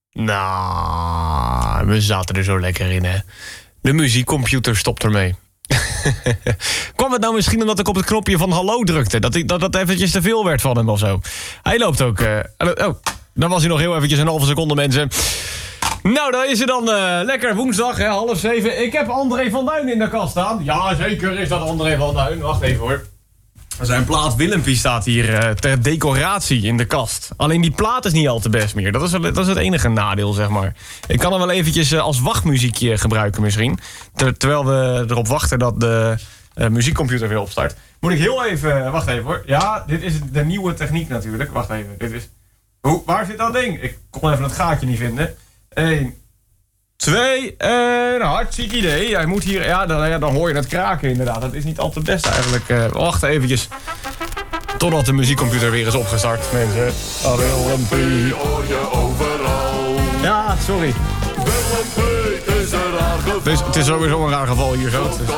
Nou, we zaten er zo lekker in, hè. De muziekcomputer stopt ermee. Kwam het nou misschien omdat ik op het knopje van hallo drukte? Dat eventjes te veel werd van hem of zo? Hij loopt ook... dan was hij nog heel eventjes een halve seconde, mensen. Nou, dan is het dan lekker woensdag, hè, 6:30. Ik heb André van Duin in de kast staan. Ja, zeker is dat André van Duin. Wacht even, hoor. Zijn plaat Willempie staat hier ter decoratie in de kast. Alleen die plaat is niet al te best meer. Dat is het enige nadeel, zeg maar. Ik kan hem wel eventjes als wachtmuziekje gebruiken misschien. Terwijl we erop wachten dat de muziekcomputer weer opstart. Moet ik heel even... Wacht even, hoor. Ja, dit is de nieuwe techniek natuurlijk. Wacht even, dit is... Waar zit dat ding? Ik kon even het gaatje niet vinden. 1, 2, hartstikke idee. Hij moet hier, dan hoor je het kraken inderdaad. Dat is niet al te best eigenlijk. Wacht eventjes. Totdat de muziekcomputer weer is opgestart, mensen. Willempie hoor je overal. Ja, sorry. Willempie is een raar geval. Het is sowieso een raar geval hier zo. Zoek